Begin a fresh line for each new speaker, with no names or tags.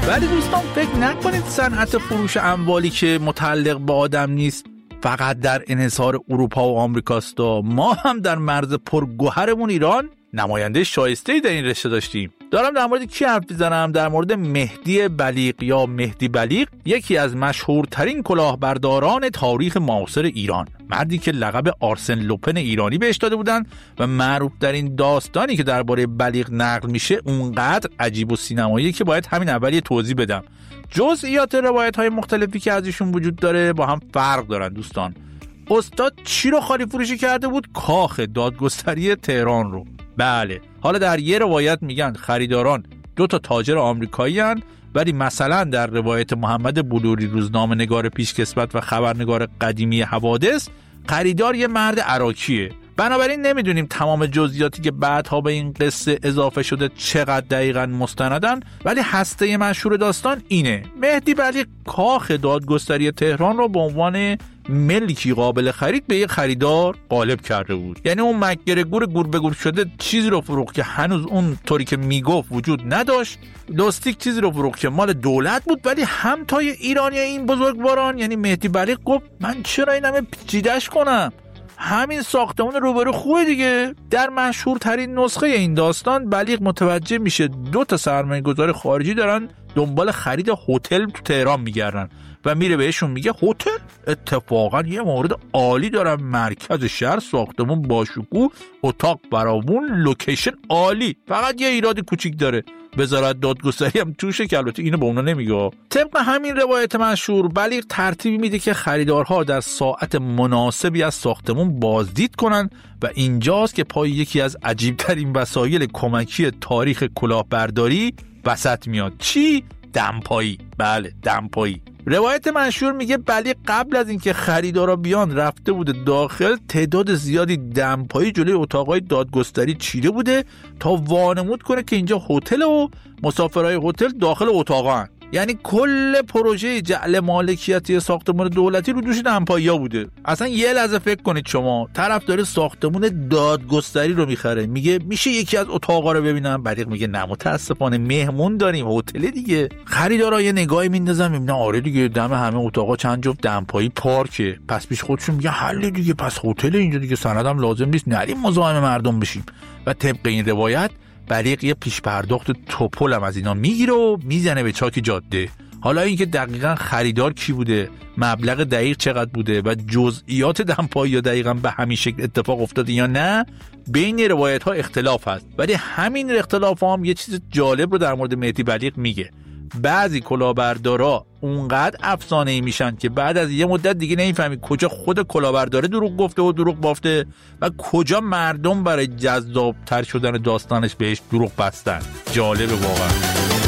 ولی دوستان فکر نکنید صنعت فروش اموالی که متعلق به آدم نیست فقط در انحصار اروپا و آمریکاست. ما هم در مرز پرگوهرمون ایران نماینده شایسته‌ای در این رشته داشتیم. دارم در مورد کی حرف می‌زنم؟ در مورد مهدی بلیغ یا مهدی بلیغ، یکی از مشهورترین کلاهبرداران تاریخ معاصر ایران. مردی که لقب آرسن لوپن ایرانی بهش داده بودن و معروف‌ترین داستانی که درباره بلیغ نقل میشه اونقدر عجیب و سینماییه که باید همین اول توضیح بدم. جزئیات روایت‌های مختلفی که از ایشون وجود داره با هم فرق دارن دوستان. استاد چی رو خالی فروشی کرده بود؟ کاخ دادگستری تهران رو. بله، حالا در یه روایت میگن خریداران 2 تاجر آمریکایی هن، ولی مثلا در روایت محمد بلوری روزنامه نگار پیشکسوت و خبرنگار قدیمی حوادث، خریدار یه مرد عراقیه. بنابراین نمیدونیم تمام جزئیاتی که بعدها به این قصه اضافه شده چقدر دقیقاً مستندن، ولی هسته مشهور داستان اینه: مهدی بلیغ کاخ دادگستری تهران رو به عنوان ملکی قابل خرید به یک خریدار غالب کرده بود. یعنی اون مک‌گرگور گور به گور شده چیزی رو فروخت که هنوز اون طوری که میگفت وجود نداشت، لاستیک چیزی رو فروخت که مال دولت بود، ولی همتای ایرانی این بزرگواران یعنی مهدی بلیغ گفت من چرا این همه پیچیده‌اش کنم، همین ساختمان روبرو خوبه دیگه. در مشهورترین نسخه این داستان بلیغ متوجه میشه 2 سرمایه‌گذار خارجی دارن دنبال خرید هتل تو تهران میگردن و میره بهشون میگه هتل اتفاقا یه مورد عالی دارم، مرکز شهر، ساختمون باشکوه، اتاق فراوون، لوکیشن عالی، فقط یه ایراد کوچیک داره، وزارت دادگستری هم توشه که البته اینو به اونا نمیگه. طبق همین روایت مشهور بلیغ ترتیبی میده که خریدارها در ساعت مناسبی از ساختمون بازدید کنن و اینجاست که پای یکی از عجیبترین وسایل کمکی تاریخ کلاهبرداری وسط میاد. چی؟ دمپایی. بله، دمپایی. روایت مشهور میگه بلیغ قبل از اینکه خریدارا بیان رفته بوده داخل، تعداد زیادی دمپایی جلوی اتاقای دادگستری چیده بوده تا وانمود کنه که اینجا هتل و مسافرای هتل داخل اتاقان. یعنی کل پروژه جعل مالکیتی ساختمان دولتی رو دوش دمپایی‌ها بوده. اصلا یه لحظه فکر کنید شما، طرف داره ساختمان دادگستری رو میخره، میگه میشه یکی از اتاقا رو ببینم؟ بلیغ میگه نه متاسفانه مهمون داریم، هتل دیگه. خریدارا یه نگاهی میندازن میبینن آره دیگه دم همه اتاقا چند جفت دمپایی پارکه، پس پیش خودشون میگه حل دیگه، پس هتل اینجا دیگه، سندم لازم نیست نریم مزاحم مردم بشیم. و طبق این روایت بلیغ یه پیش پرداخت توپل هم از اینا میگیره و میزنه به چاک جاده. حالا اینکه دقیقاً خریدار کی بوده، مبلغ دقیق چقدر بوده و جزئیات دمپایی یا دقیقاً به همین شکل اتفاق افتاده یا نه، بین روایت ها اختلاف هست. ولی همین اختلاف هم یه چیز جالب رو در مورد مهدی بلیغ میگه. بعضی کلاهبردارا اونقدر افسانه‌ای میشن که بعد از یه مدت دیگه نمیفهمی کجا خود کلاهبرداره دروغ گفته و دروغ بافته و کجا مردم برای جذاب‌تر شدن داستانش بهش دروغ بستن. جالبه واقعا.